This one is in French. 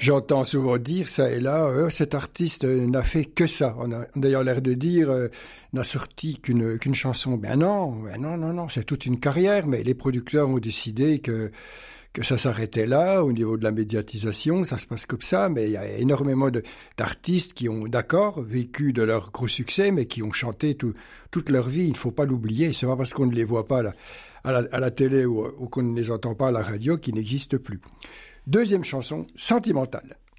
J'entends souvent dire ça et là, cet artiste n'a fait que ça. On a d'ailleurs l'air de dire n'a sorti qu'une chanson. Ben non, c'est toute une carrière. Mais les producteurs ont décidé que ça s'arrêtait là au niveau de la médiatisation. Ça se passe comme ça. Mais il y a énormément d'artistes qui ont, d'accord, vécu de leur gros succès, mais qui ont chanté toute leur vie. Il ne faut pas l'oublier. C'est pas parce qu'on ne les voit pas là, à la télé ou qu'on ne les entend pas à la radio qu'ils n'existent plus. Deuxième chanson, Sentimentale.